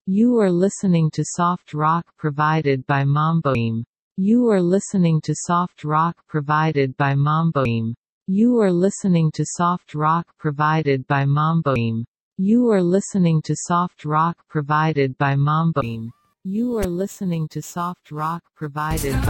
You are listening to soft rock provided by Mamboim. You are listening to soft rock provided by Mamboim. You are listening to soft rock provided by Mamboim. You are listening to soft rock provided by Mamboim. You are listening to soft rock provided by